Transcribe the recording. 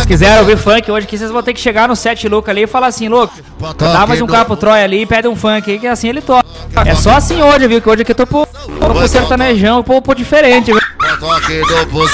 vocês quiserem ouvir funk hoje aqui, vocês vão ter que chegar no set louco ali e falar assim, louco, dá mais um cara pro Troy ali e pede um funk aí, que assim ele toca. É só assim hoje, viu? Que hoje aqui eu tô pro sertanejão, pro diferente, viu?